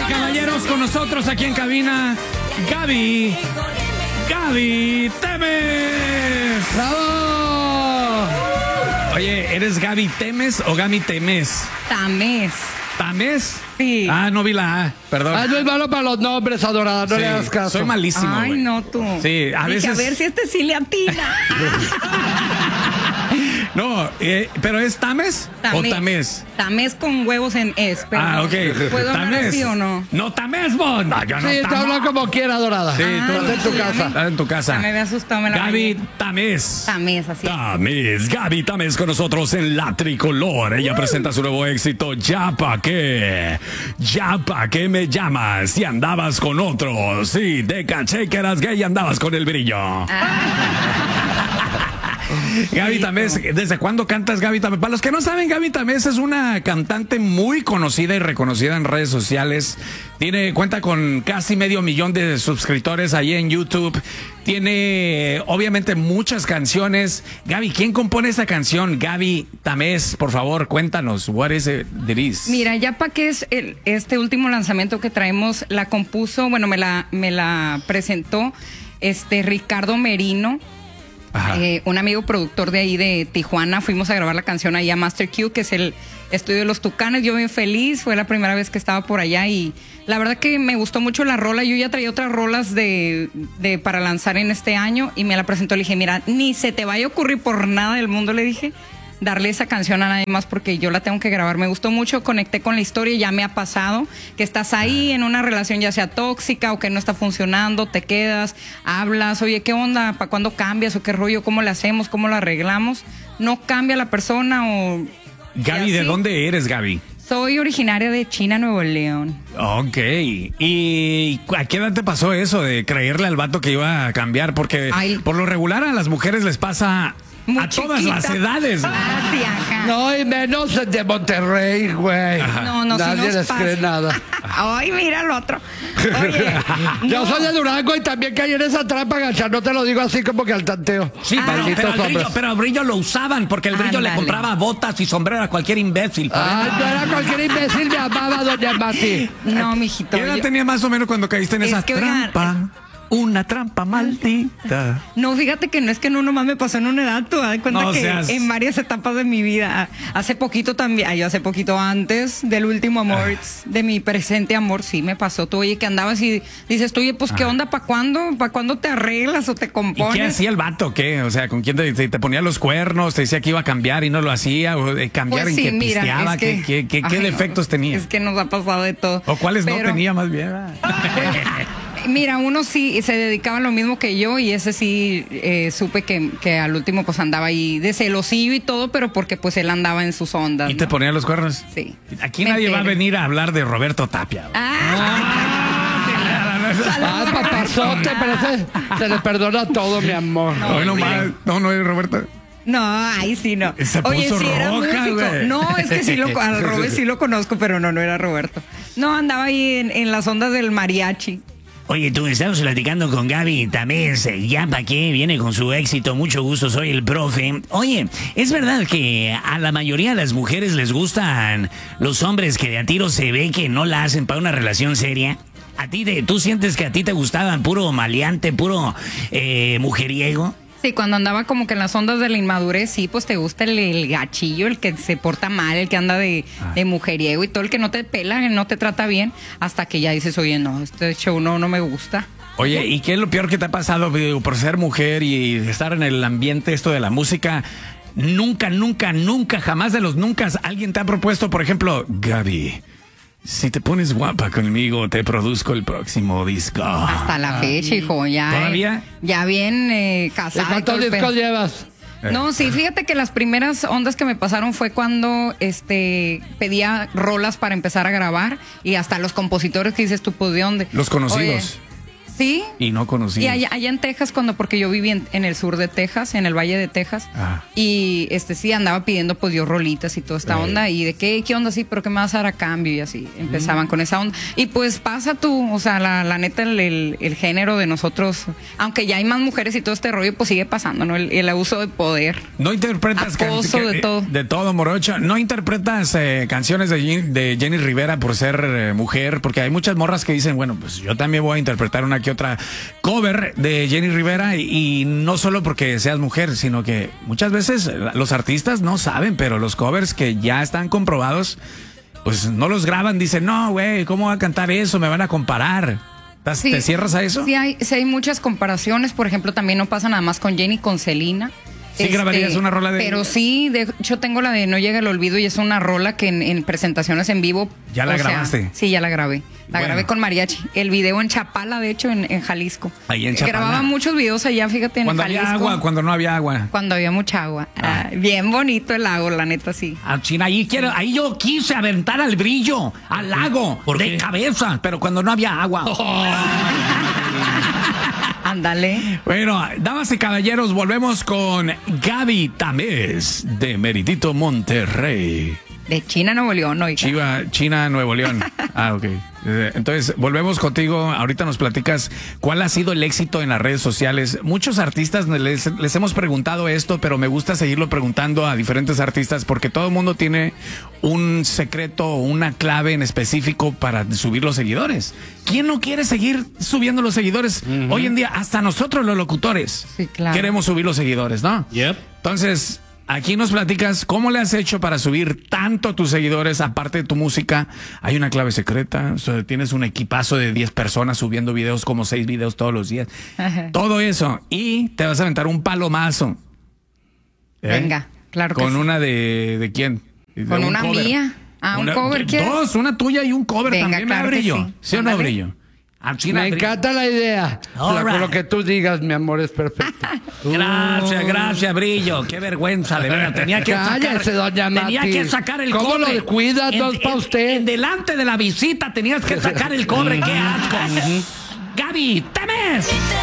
caballeros, con nosotros aquí en cabina, Gaby Temes. ¡Bravo! Oye, ¿eres Gaby Temes o Gaby Temes? Tamés. ¿Tames? Sí. Ah, no vi la A, perdón. Ah, no es malo para los nombres, adorada, no Sí, le hagas caso. soy malísimo. Ay, güey. no tú. Sí, a Dije, veces. a ver si sí le atina. No, pero ¿es Tames o Tamés? Tamés con huevos en es. Pero Ah, ok. ¿puedo hablar Tamés. así o no? No, Tamés, vos. No, yo no. Sí, te Tamés. habla como quiera, adorada. Sí, tú Estás en tu sí, casa. estás en tu casa. Ya me había asustado, me la Gaby bañé. Tamés. Tamés, así. Tamés, Gaby Tamés con nosotros en La Tricolor. Ella presenta su nuevo éxito, Ya pa' qué. Ya pa' qué me llamas si andabas con otro. Sí, te caché que eras gay y andabas con el brillo. Gaby Tamés, ¿desde cuándo cantas Gaby Tamés? Para los que no saben, Gaby Tamés es una cantante muy conocida y reconocida en redes sociales. Cuenta con casi 500,000 de suscriptores ahí en YouTube. Tiene, obviamente, muchas canciones. Gaby, ¿quién compone esa canción? Gaby Tamés, por favor, cuéntanos. What is it that is? Mira, ya pa' qué es este último lanzamiento que traemos, la compuso, bueno, me la presentó Ricardo Merino. Un amigo productor de ahí de Tijuana. Fuimos a grabar la canción ahí a Master Q, que es el estudio de los Tucanes. Yo bien feliz, fue la primera vez que estaba por allá y la verdad que me gustó mucho la rola. Yo ya traía otras rolas para lanzar en este año y me la presentó. Le dije, mira, ni se te vaya a ocurrir por nada del mundo, le dije, darle esa canción a nadie más porque yo la tengo que grabar. Me gustó mucho, conecté con la historia, ya me ha pasado que estás ahí en una relación ya sea tóxica o que no está funcionando, te quedas, hablas, oye, ¿qué onda? ¿Para cuándo cambias o qué rollo? ¿Cómo le hacemos? ¿Cómo lo arreglamos? No cambia la persona o... Gaby, ¿de dónde eres, Gaby? Soy originaria de China, Nuevo León. Ok. ¿Y a qué edad te pasó eso de creerle al vato que iba a cambiar? Porque por lo regular a las mujeres les pasa... Muy a todas chiquita. las edades. Ah, sí, ajá. No, y menos de Monterrey, güey. No, Nadie sí nos les pasa. cree nada. Ay, mira el otro. Oye, Yo soy de Durango y también caí en esa trampa, gacha. No te lo digo así como que al tanteo. Sí, pero el brillo lo usaban porque el brillo le Ándale. compraba botas y sombrero a cualquier imbécil. Ay, no era cualquier imbécil, me amaba doña Mati. no, mijito. ¿Qué edad yo- tenía más o menos cuando caíste en Es esa que, oigan, trampa? Una trampa maldita. No, fíjate que no es que no nomás me pasó en una edad, tú das cuenta No que seas- en varias etapas de mi vida. Hace poquito también, yo hace poquito antes del último amor, de mi presente amor, sí me pasó. Tú, oye, que andabas y dices, tú, oye, pues, ¿qué onda? ¿Para cuándo? ¿Para cuándo te arreglas o te ¿Y compones? qué hacía el vato? ¿Qué? O sea, ¿con quién te ponía los cuernos? ¿Te decía que iba a cambiar y no lo hacía? ¿O cambiar Pues en sí, que mira, pisteaba? es que- ¿Qué Ay, defectos no, tenía? Es que nos ha pasado de todo. ¿O cuáles no Pero, tenía más bien? Mira, uno sí se dedicaba a lo mismo que yo y ese sí supe que al último pues andaba ahí de celosillo y todo, pero porque pues él andaba en sus ondas. ¿Y te ¿no? ponía los cuernos? Sí. Aquí Me nadie va a enteré. venir a hablar de Roberto Tapia. Ay, papazote, pero se le perdona todo, mi amor. Hoy nomás. No es Roberto. No, ahí sí no. Se Oye, puso sí era roja, músico. güey. No, es que sí al Robert sí lo conozco, pero no era Roberto. No, andaba ahí en las ondas del mariachi. Oye, tú estamos platicando con Gaby Tamés, ya pa' qué, viene con su éxito, mucho gusto, soy el profe. Oye, ¿es verdad que a la mayoría de las mujeres les gustan los hombres que de a tiro se ve que no la hacen para una relación seria? ¿Tú sientes que a ti te gustaban puro maleante, puro mujeriego? Sí, cuando andaba como que en las ondas de la inmadurez, sí, pues te gusta el gachillo, el que se porta mal, el que anda de mujeriego y todo, el que no te pela, el no te trata bien, hasta que ya dices, oye, no, este show no me gusta. Oye, ¿y qué es lo peor que te ha pasado, digo, por ser mujer y estar en el ambiente esto de la música? Nunca, jamás de los nunca alguien te ha propuesto, por ejemplo, Gaby, si te pones guapa conmigo, te produzco el próximo disco. Hasta la fecha, hijo, ya. ¿Todavía? Ya bien ¿Y casada. y cuántos todo el discos pedo. llevas? No, sí, fíjate que las primeras ondas que me pasaron fue cuando pedía rolas para empezar a grabar y hasta los compositores que dices tú, pues, ¿de dónde? Los conocidos. Oye, Sí. Y no conocías. Y allá en Texas, porque yo viví en el sur de Texas, en el Valle de Texas, y sí andaba pidiendo pues yo rolitas y toda esta onda, y de qué onda, sí, pero qué me vas a dar a cambio, y así, empezaban con esa onda. Y pues pasa tú, o sea, la neta, el género de nosotros, aunque ya hay más mujeres y todo este rollo, pues sigue pasando, ¿no? El abuso de poder. No interpretas de todo. De todo, morocho. No interpretas canciones de Jenny Rivera por ser mujer, porque hay muchas morras que dicen, bueno, pues yo también voy a interpretar una que otra cover de Jenny Rivera, y no solo porque seas mujer, sino que muchas veces los artistas no saben, pero los covers que ya están comprobados, pues no los graban, dicen, no, güey, ¿cómo va a cantar eso? Me van a comparar. Sí, ¿te cierras a eso? Sí hay muchas comparaciones, por ejemplo, también no pasa nada más con Jenny, con Selena. ¿Sí grabarías una rola de...? Pero sí, de hecho tengo la de No llega el olvido, y es una rola que en presentaciones en vivo... ¿Ya la grabaste? Sí, ya la grabé. La grabé con mariachi. El video en Chapala, de hecho, en Jalisco. Ahí en Chapala. Grababa muchos videos allá, fíjate, en Jalisco. Cuando había agua, cuando no había agua. Cuando había mucha agua. Bien bonito el lago, la neta, sí. China, ahí yo quise aventar al brillo, al lago, de cabeza, pero cuando no había agua. Ándale. Bueno, damas y caballeros, volvemos con Gaby Tamés, de Meritito, Monterrey. De China, Nuevo León, oiga. China, Nuevo León. Ok. Entonces, volvemos contigo. Ahorita nos platicas cuál ha sido el éxito en las redes sociales. Muchos artistas les hemos preguntado esto, pero me gusta seguirlo preguntando a diferentes artistas, porque todo el mundo tiene un secreto o una clave en específico para subir los seguidores. ¿Quién no quiere seguir subiendo los seguidores? Hoy en día, hasta nosotros los locutores queremos subir los seguidores, ¿no? Yep. Entonces, aquí nos platicas cómo le has hecho para subir tanto tus seguidores, aparte de tu música. Hay una clave secreta, o sea, tienes un equipazo de 10 personas subiendo videos, como 6 videos todos los días. Todo eso, y te vas a aventar un palomazo. Venga, claro que ¿Con sí. una de quién? Con una cover. mía. ¿Un cover quieres? Dos, una tuya y un cover. Venga, también, claro que Brillo. sí. ¿Sí o no, Brillo? Me encanta la idea. Con lo que tú digas, mi amor, es perfecto. Gracias, Brillo. Qué vergüenza, de verdad. Tenía que Cállese, doña Mati. Tenía que sacar el ¿Cómo cobre. lo cuida todo para usted? En delante de la visita tenías que sacar el cobre. ¡Qué asco! Gaby Tamés.